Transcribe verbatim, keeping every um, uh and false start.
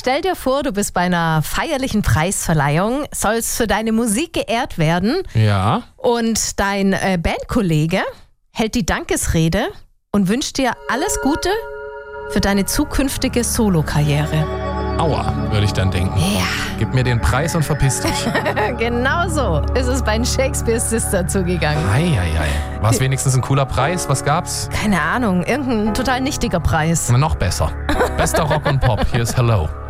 stell dir vor, du bist bei einer feierlichen Preisverleihung, sollst für deine Musik geehrt werden Ja. und dein äh, Bandkollege hält die Dankesrede und wünscht dir alles Gute für deine zukünftige Solokarriere. Aua, würde ich dann denken. Ja, Gib mir den Preis und verpiss dich. genau so ist es bei den Shakespeare Sister zugegangen. Eieiei. War es wenigstens ein cooler Preis? Was gab's? Keine Ahnung, irgendein total nichtiger Preis. Na, noch besser. Bester Rock und Pop. Hier ist Hello.